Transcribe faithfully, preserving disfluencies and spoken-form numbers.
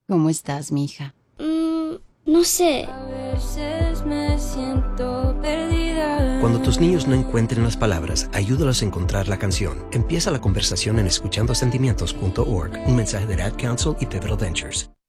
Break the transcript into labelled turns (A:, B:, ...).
A: ¿Cómo estás, mija?
B: Mm, no sé.
C: A veces me siento perdida.
D: Cuando tus niños no encuentren las palabras, ayúdalos a encontrar la canción. Empieza la conversación en escuchando sentimientos punto org. Un mensaje de Ad Council y Pivotal Ventures.